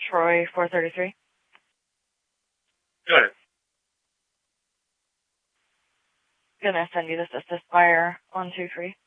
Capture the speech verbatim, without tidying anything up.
Troy four thirty-three. Go ahead. Gonna send you this assist fire one two three.